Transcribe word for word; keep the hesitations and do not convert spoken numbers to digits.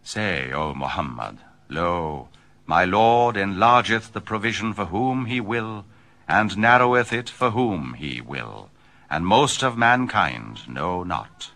Say, O Muhammad, lo, my Lord enlargeth the provision for whom he will, and narroweth it for whom he will, and most of mankind know not.